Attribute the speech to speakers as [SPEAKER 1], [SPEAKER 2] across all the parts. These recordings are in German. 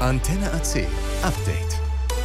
[SPEAKER 1] Antenne AC Update.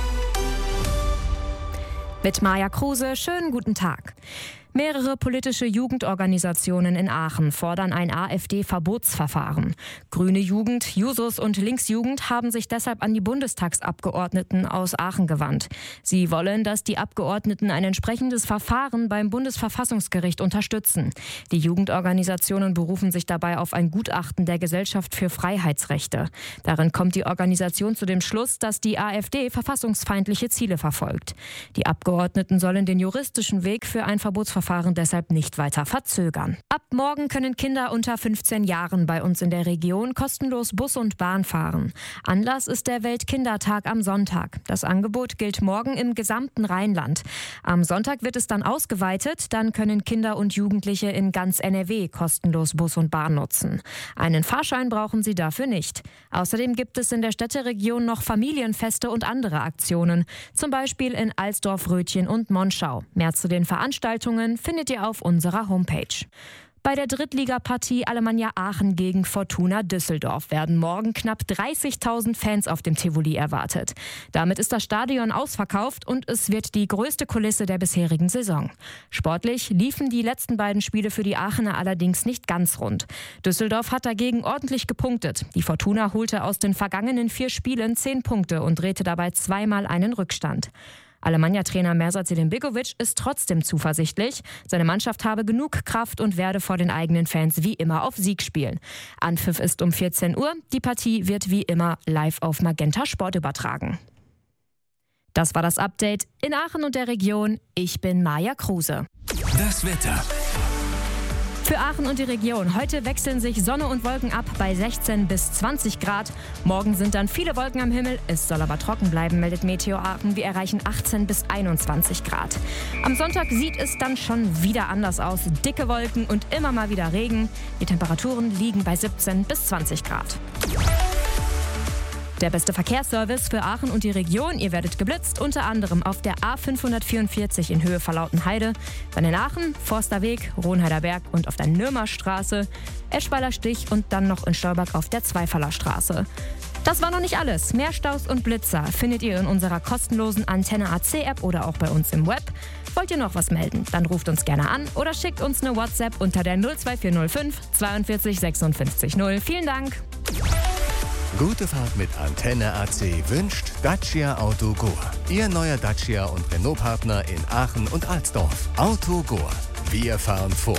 [SPEAKER 2] Mit Maja Kruse, schönen guten Tag. Mehrere politische Jugendorganisationen in Aachen fordern ein AfD-Verbotsverfahren. Grüne Jugend, Jusos und Linksjugend haben sich deshalb an die Bundestagsabgeordneten aus Aachen gewandt. Sie wollen, dass die Abgeordneten ein entsprechendes Verfahren beim Bundesverfassungsgericht unterstützen. Die Jugendorganisationen berufen sich dabei auf ein Gutachten der Gesellschaft für Freiheitsrechte. Darin kommt die Organisation zu dem Schluss, dass die AfD verfassungsfeindliche Ziele verfolgt. Die Abgeordneten sollen den juristischen Weg für ein Verbotsverfahren deshalb nicht weiter verzögern. Ab morgen können Kinder unter 15 Jahren bei uns in der Region kostenlos Bus und Bahn fahren. Anlass ist der Weltkindertag am Sonntag. Das Angebot gilt morgen im gesamten Rheinland. Am Sonntag wird es dann ausgeweitet. Dann können Kinder und Jugendliche in ganz NRW kostenlos Bus und Bahn nutzen. Einen Fahrschein brauchen sie dafür nicht. Außerdem gibt es in der Städteregion noch Familienfeste und andere Aktionen. Zum Beispiel in Alsdorf, Rötchen und Monschau. Mehr zu den Veranstaltungen findet ihr auf unserer Homepage. Bei der Drittligapartie Alemannia Aachen gegen Fortuna Düsseldorf werden morgen knapp 30.000 Fans auf dem Tivoli erwartet. Damit ist das Stadion ausverkauft und es wird die größte Kulisse der bisherigen Saison. Sportlich liefen die letzten beiden Spiele für die Aachener allerdings nicht ganz rund. Düsseldorf hat dagegen ordentlich gepunktet. Die Fortuna holte aus den vergangenen 4 Spielen 10 Punkte und drehte dabei zweimal einen Rückstand. Alemannia-Trainer Mersat Selimbegovic ist trotzdem zuversichtlich. Seine Mannschaft habe genug Kraft und werde vor den eigenen Fans wie immer auf Sieg spielen. Anpfiff ist um 14 Uhr. Die Partie wird wie immer live auf Magenta Sport übertragen. Das war das Update in Aachen und der Region. Ich bin Maja Kruse.
[SPEAKER 1] Das Wetter.
[SPEAKER 2] Für Aachen und die Region. Heute wechseln sich Sonne und Wolken ab bei 16 bis 20 Grad. Morgen sind dann viele Wolken am Himmel. Es soll aber trocken bleiben, meldet Meteo Aachen. Wir erreichen 18 bis 21 Grad. Am Sonntag sieht es dann schon wieder anders aus. Dicke Wolken und immer mal wieder Regen. Die Temperaturen liegen bei 17 bis 20 Grad. Der beste Verkehrsservice für Aachen und die Region. Ihr werdet geblitzt, unter anderem auf der A544 in Höhe Verlautenheide, dann in Aachen, Forsterweg, Ronheider Berg und auf der Nürmerstraße, Eschweiler Stich und dann noch in Stolberg auf der Zweifaller Straße. Das war noch nicht alles. Mehr Staus und Blitzer findet ihr in unserer kostenlosen Antenne AC App oder auch bei uns im Web. Wollt ihr noch was melden? Dann ruft uns gerne an oder schickt uns eine WhatsApp unter der 02405 42 56 0. Vielen Dank.
[SPEAKER 1] Gute Fahrt mit Antenne AC wünscht Dacia Auto Goa. Ihr neuer Dacia und Renault-Partner in Aachen und Alsdorf. Auto Goa. Wir fahren vor.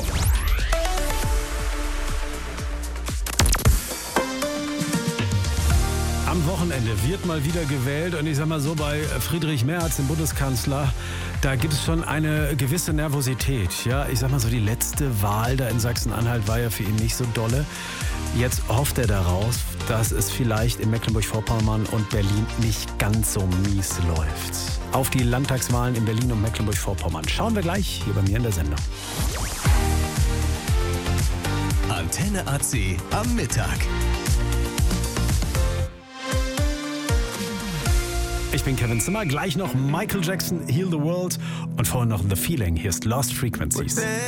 [SPEAKER 3] Am Wochenende wird mal wieder gewählt und ich sag mal so, bei Friedrich Merz, dem Bundeskanzler, da gibt es schon eine gewisse Nervosität. Ja, ich sag mal so, die letzte Wahl da in Sachsen-Anhalt war ja für ihn nicht so dolle. Jetzt hofft er daraus, dass es vielleicht in Mecklenburg-Vorpommern und Berlin nicht ganz so mies läuft. Auf die Landtagswahlen in Berlin und Mecklenburg-Vorpommern schauen wir gleich hier bei mir in der Sendung.
[SPEAKER 1] Antenne AC am Mittag.
[SPEAKER 3] Ich bin Kevin Zimmer, gleich noch Michael Jackson, Heal the World und vorher noch The Feeling. Hier ist Lost Frequencies.